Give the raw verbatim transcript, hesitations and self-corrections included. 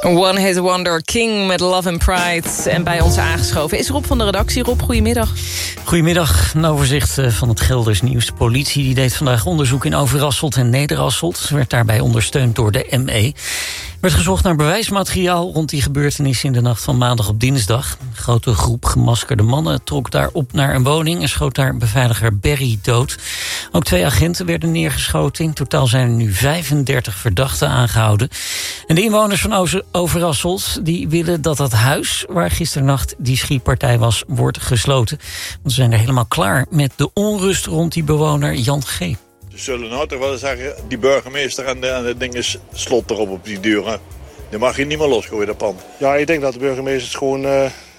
One Hit Wonder, King met Love and Pride. En bij ons aangeschoven is Rob van de redactie. Rob, goedemiddag. Goedemiddag. Een overzicht van het Gelders Nieuws. De politie die deed vandaag onderzoek in Overasselt en Nederasselt. Werd daarbij ondersteund door de M E. Er werd gezocht naar bewijsmateriaal rond die gebeurtenis in de nacht van maandag op dinsdag. Een grote groep gemaskerde mannen trok daarop naar een woning en schoot daar beveiliger Berry dood. Ook twee agenten werden neergeschoten. In totaal zijn er nu vijfendertig verdachten aangehouden. En de inwoners van Overasselt die willen dat dat huis waar gisternacht die schietpartij was, wordt gesloten. Want ze zijn er helemaal klaar met de onrust rond die bewoner Jan G. Ze zullen nou toch wel zeggen, die burgemeester en de, en de ding is slot erop op die deur. Hè? Dan mag je niet meer losgooien, dat pand. Ja, ik denk dat de burgemeester het gewoon uh,